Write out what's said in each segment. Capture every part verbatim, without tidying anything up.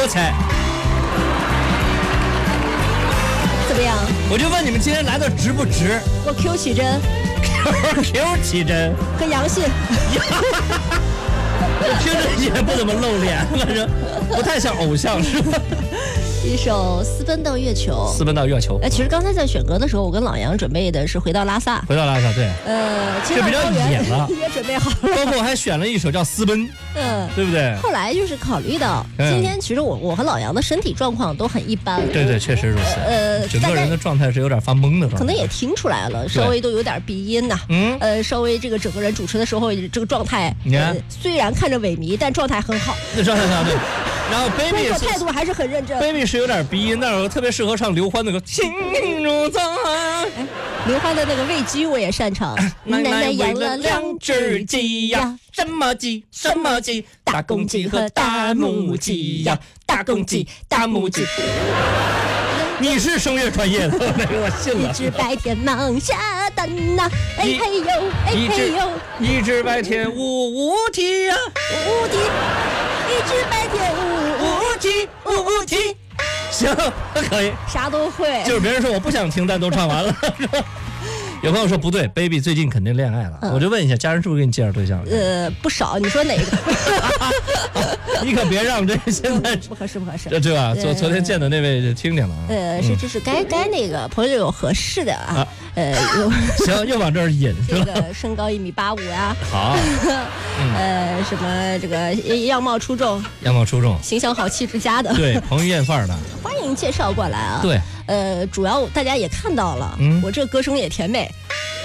我猜。 怎么样？ 我就问你们今天来的值不值？ 我 Q 起针 ，Q Q 起针和阳信。 我听着也不怎么露脸，反正不太像偶像，是吧？ 一首《私奔到月球》。 私奔到月球。 哎，其实刚才在选歌的时候，我跟老杨准备的是《回到拉萨》。 回到拉萨，对。 呃， 这比较野了， 也准备好了。 包括我还选了一首叫《私奔》， 嗯， 对不对？ 后来就是考虑到今天，其实我我和老杨的身体状况都很一般。 对对，确实如此。 呃， 整个人的状态是有点发懵的状态。 可能也听出来了，稍微都有点鼻音呐。 嗯。 呃，稍微这个整个人主持的时候，这个状态，呃，虽然看着萎靡，但状态很好。 那状态很好，对。然后 baby 工作态度还是很认真。 baby 是有点鼻音，但是我特别适合唱刘欢那个《心如在》。 哎，刘欢的那个喂鸡我也擅长。 奶奶养了两只鸡呀，什么鸡？什么鸡？大公鸡和大母鸡呀，大公鸡，大母鸡。你是声乐专业的，那个我信了。 一只白天忙下蛋呐，哎嘿呦，哎嘿呦， 一只白天呜呜啼呀， 呜呜啼。一只白天呜呜啼，呜呜啼。 行，可以， 啥都会。 就是别人说我不想听，但都唱完了。有朋友说不对 ，baby 最近肯定恋爱了，嗯、我就问一下，家人是不是给你介绍对象？ 呃，不少，你说哪个？ 你可别让这现在不合适，不合适， 对吧？昨昨天见的那位就听听了啊。 呃，是，这是该该那个朋友有合适的啊。呃，有行，又往这儿引， 这个身高一米八五呀。 好。 呃，什么这个样貌出众， 样貌出众， 形象好，气质佳的。 对，彭于晏范儿的。 欢迎介绍过来啊。 对。 呃，主要大家也看到了，嗯、我这歌声也甜美。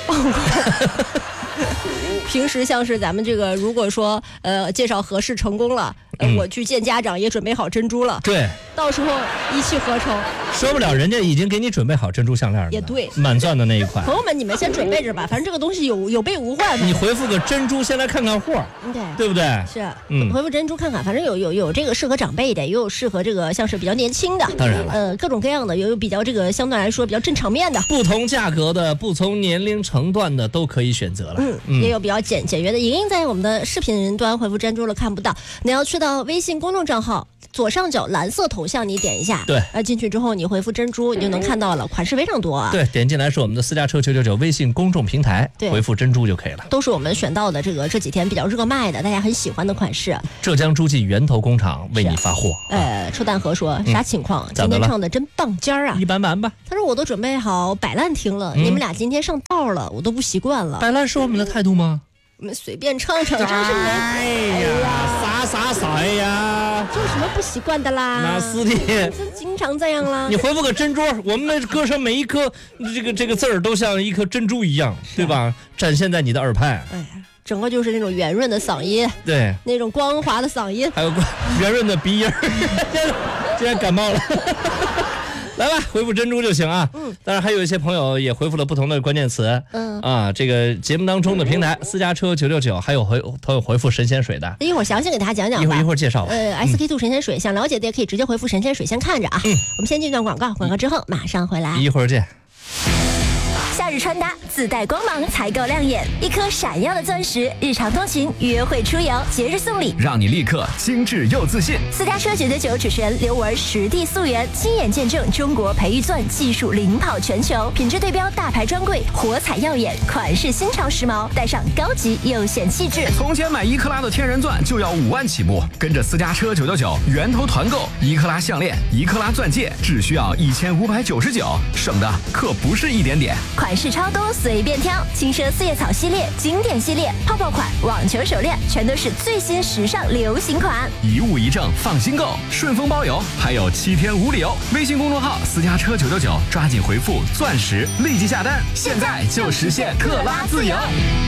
平时像是咱们这个，如果说呃介绍合适成功了，呃、嗯、我去见家长也准备好珍珠了， 对， 到时候一气呵成。 说不了，人家已经给你准备好珍珠项链了， 也对， 满钻的那一款。 朋友们，你们先准备着吧，反正这个东西有有备无患。 你回复个珍珠，先来看看货， 对， 对不对？ 是，嗯，回复珍珠看看，反正有有有这个适合长辈的，也有适合这个像是比较年轻的， 当然了， 呃，各种各样的，有有比较这个相对来说比较正场面的， 不同价格的、不同年龄层段的都可以选择了。 嗯，嗯也有比较简简约的，影印在我们的视频端回复珍珠了看不到，你要去到微信公众账号左上角蓝色头像，你点一下， 对， 呃，进去之后你回复珍珠，你就能看到了，款式非常多啊。 对，点进来是我们的私家车九九九微信公众平台，对，回复珍珠就可以了。 都是我们选到的这个这几天比较热卖的，大家很喜欢的款式。 浙江诸暨源头工厂为你发货。 呃，臭蛋河说啥情况？嗯、今天唱的真棒尖儿啊！ 一般般吧。 他说我都准备好摆烂听了，嗯、你们俩今天上道了，我都不习惯了。 摆烂是我们的态度吗？ 我们随便唱唱，真是没。 哎呀，啥啥啥呀！ 这有什么不习惯的啦？ 那是的， 经常这样啦。 你回复个珍珠，我们的歌声每一颗这个这个字儿都像一颗珍珠一样，对吧？展现在你的耳畔。哎呀， 整个就是那种圆润的嗓音， 对， 那种光滑的嗓音， 还有圆润的鼻音。今天感冒了。来吧，回复珍珠就行啊。嗯，当然还有一些朋友也回复了不同的关键词。嗯啊，这个节目当中的平台私家车九九九，还有回朋友回复神仙水的， 一会儿详细给大家讲讲吧。 一会儿一会儿介绍吧。 呃 ，S K two 神仙水，想了解的也可以直接回复神仙水，先看着啊。嗯，我们先进一段广告，广告之后马上回来。 一会儿见。 夏日穿搭自带光芒才够亮眼，一颗闪耀的钻石，日常通勤、约会出游、节日送礼， 让你立刻精致又自信。 私家车九九九主持人刘文实地溯源，亲眼见证中国培育钻技术领跑全球，品质对标大牌专柜，火彩耀眼，款式新潮时髦，带上高级又显气质。 从前买一克拉的天然钻就要五万起步，跟着私家车九九九源头团购，一克拉项链、一克拉钻戒只需要一千五百九十九，省的可不是一点点。 款式超多，随便挑，轻奢四叶草系列、经典系列、泡泡款、网球手链，全都是最新时尚流行款。 一物一证，放心购，顺丰包邮，还有七天无理由。微信公众号私家车九九九，抓紧回复钻石，立即下单，现在就实现克拉自由。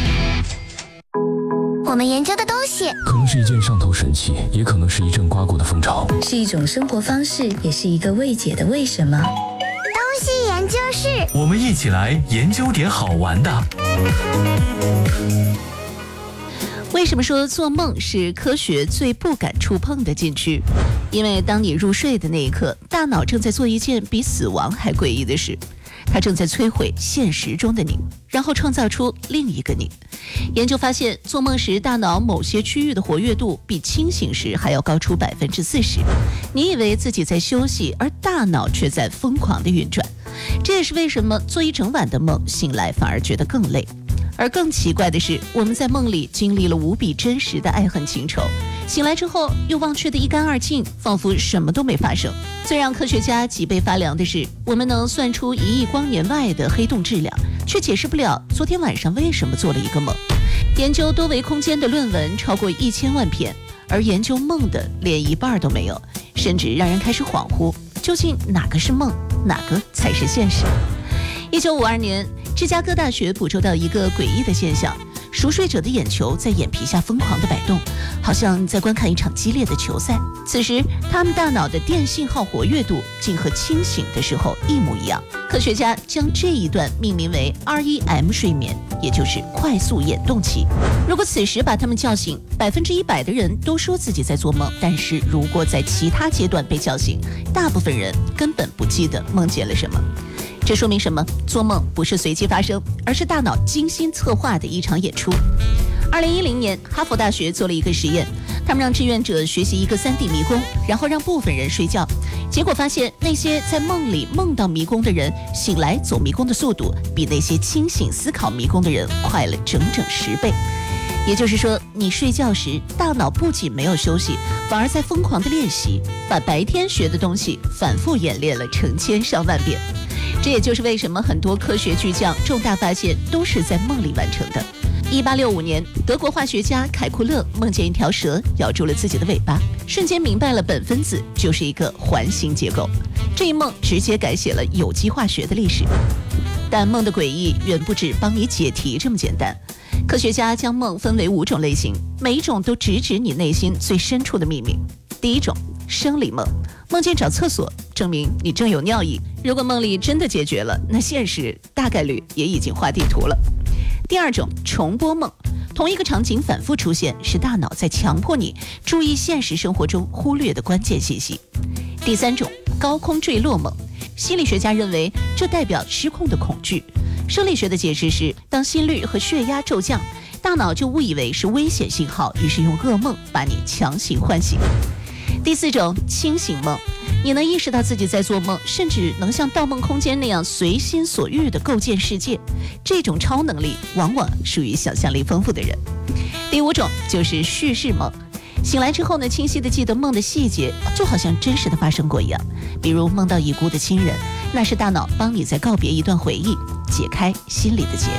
我们研究的东西可能是一件上头神器，也可能是一阵刮过的风潮， 是一种生活方式，也是一个未解的为什么。 东西研究室， 我们一起来研究点好玩的。 为什么说做梦是科学最不敢触碰的禁区？因为当你入睡的那一刻，大脑正在做一件比死亡还诡异的事。 它正在摧毁现实中的你，然后创造出另一个你。研究发现，做梦时大脑某些区域的活跃度比清醒时还要高出百分之四十。你以为自己在休息，而大脑却在疯狂的运转。这也是为什么做一整晚的梦，醒来反而觉得更累。而更奇怪的是，我们在梦里经历了无比真实的爱恨情仇，醒来之后又忘却得一干二净，仿佛什么都没发生。最让科学家脊背发凉的是，我们能算出一亿光年外的黑洞质量，却解释不了昨天晚上为什么做了一个梦。研究多维空间的论文超过一千万篇，而研究梦的连一半都没有，甚至让人开始恍惚，究竟哪个是梦，哪个才是现实？一九五二年，芝加哥大学捕捉到一个诡异的现象：熟睡者的眼球在眼皮下疯狂地摆动，好像在观看一场激烈的球赛。此时，他们大脑的电信号活跃度竟和清醒的时候一模一样。科学家将这一段命名为 R E M 睡眠，也就是快速眼动期。如果此时把他们叫醒，百分之一百的人都说自己在做梦。但是如果在其他阶段被叫醒，大部分人根本不记得梦见了什么。这说明什么？做梦不是随机发生，而是大脑精心策划的一场演出。二零一零年，哈佛大学做了一个实验，他们让志愿者学习一个 三 D 迷宫，然后让部分人睡觉。结果发现，那些在梦里梦到迷宫的人，醒来走迷宫的速度比那些清醒思考迷宫的人快了整整十倍。也就是说，你睡觉时，大脑不仅没有休息，反而在疯狂的练习，把白天学的东西反复演练了成千上万遍。这也就是为什么很多科学巨匠重大发现都是在梦里完成的。一八六五年，德国化学家凯库勒梦见一条蛇咬住了自己的尾巴，瞬间明白了苯分子就是一个环形结构。这一梦直接改写了有机化学的历史。但梦的诡异远不止帮你解题这么简单。科学家将梦分为五种类型，每一种都直指你内心最深处的秘密。第一种，生理梦，梦见找厕所，证明你正有尿意。如果梦里真的解决了，那现实大概率也已经画地图了。第二种，重播梦，同一个场景反复出现，是大脑在强迫你注意现实生活中忽略的关键信息。第三种，高空坠落梦，心理学家认为这代表失控的恐惧。生理学的解释是，当心率和血压骤降，大脑就误以为是危险信号，于是用噩梦把你强行唤醒。第四种，清醒梦，你能意识到自己在做梦，甚至能像《盗梦空间》那样随心所欲地构建世界。这种超能力往往属于想象力丰富的人。第五种就是叙事梦，醒来之后呢，清晰地记得梦的细节，就好像真实的发生过一样。比如梦到已故的亲人，那是大脑帮你在告别一段回忆，解开心里的结。